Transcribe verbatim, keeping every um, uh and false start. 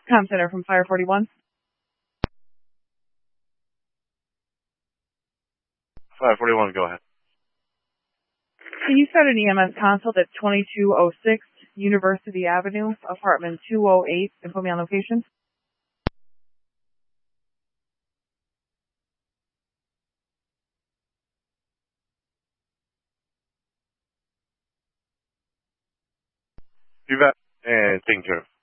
Com Center from Fire forty-one. Fire forty-one, go ahead. Can you start an E M S consult at twenty-two oh six University Avenue, apartment two oh eight, and put me on location? You bet. And taking care of.